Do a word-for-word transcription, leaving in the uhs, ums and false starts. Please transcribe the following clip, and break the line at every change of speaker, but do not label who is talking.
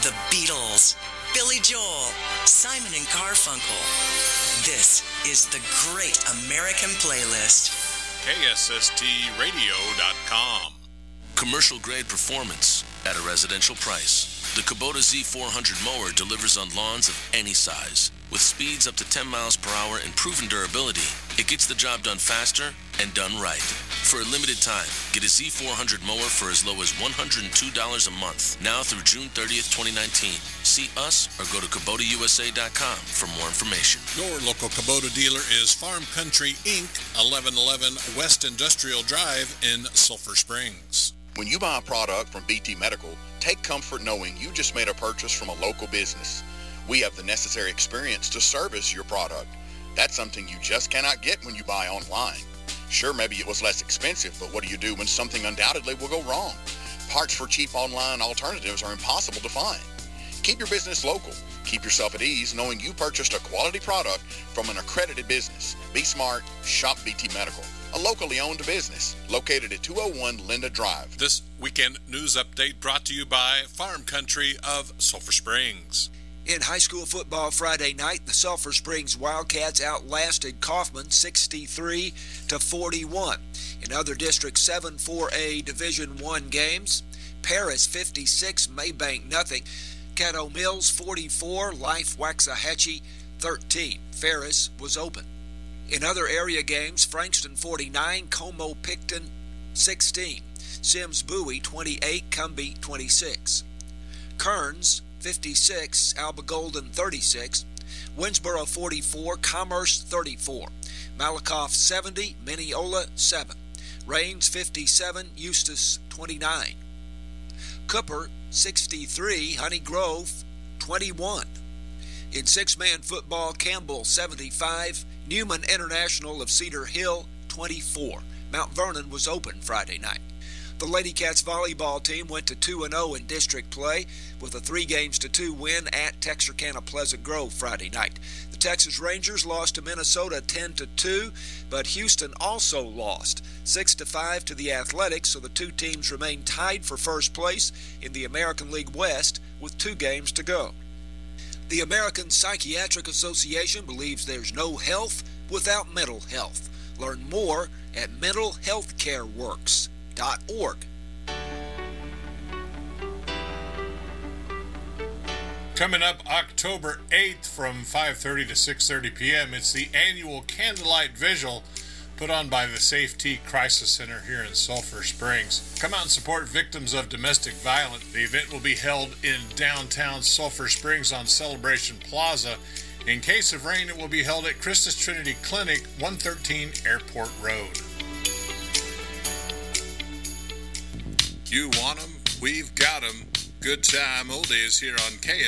The Beatles, Billy Joel, Simon and Garfunkel. This is the Great American Playlist.
K S S T radio dot com.
Commercial grade performance at a residential price. The Kubota Z four hundred mower delivers on lawns of any size. With speeds up to ten miles per hour and proven durability, it gets the job done faster and done right. For a limited time, get a Z four hundred mower for as low as one hundred two dollars a month, now through June thirtieth, twenty nineteen. See us or go to Kubota U S A dot com for more information.
Your local Kubota dealer is Farm Country Incorporated, eleven eleven West Industrial Drive in Sulphur Springs.
When you buy a product from B T Medical, take comfort knowing you just made a purchase from a local business. We have the necessary experience to service your product. That's something you just cannot get when you buy online. Sure, maybe it was less expensive, but what do you do when something undoubtedly will go wrong? Parts for cheap online alternatives are impossible to find. Keep your business local. Keep yourself at ease knowing you purchased a quality product from an accredited business. Be smart, shop B T Medical, a locally owned business located at two oh one Linda Drive.
This weekend news update brought to you by Farm Country of Sulphur Springs.
In high school football Friday night, the Sulphur Springs Wildcats outlasted Kaufman sixty-three to forty-one. In other District seven four A Division one games, Paris fifty-six, Maybank nothing. Caddo Mills forty-four, Life Waxahachie thirteen. Ferris was open. In other area games, Frankston forty-nine, Como Picton sixteen. Sims Bowie twenty-eight, Cumbie twenty-six. Kearns fifty-six, Alba Golden thirty-six, Winsboro forty-four, Commerce thirty-four, Malakoff seventy, Mineola seven, Rains fifty-seven, Eustis twenty-nine, Cooper sixty-three, Honey Grove twenty-one. In six-man football, Campbell seventy-five, Newman International of Cedar Hill twenty-four. Mount Vernon was open Friday night. The Lady Cats volleyball team went to two and oh in district play with a three games to two win at Texarkana Pleasant Grove Friday night. The Texas Rangers lost to Minnesota ten to two, but Houston also lost six to five to the Athletics, so the two teams remain tied for first place in the American League West with two games to go. The American Psychiatric Association believes there's no health without mental health. Learn more at mental health care works dot org.
Coming up October eighth from five thirty to six thirty p.m., it's the annual Candlelight Vigil put on by the Safety Crisis Center here in Sulphur Springs. Come out and support victims of domestic violence. The event will be held in downtown Sulphur Springs on Celebration Plaza. In case of rain, it will be held at Christus Trinity Clinic, one thirteen Airport Road. You want 'em, we've got 'em. Good time oldies here on K